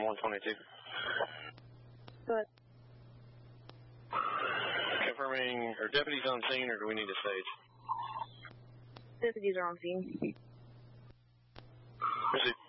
122. Good. Confirming, are deputies on scene, or do we need a stage? Deputies are on scene. Proceed.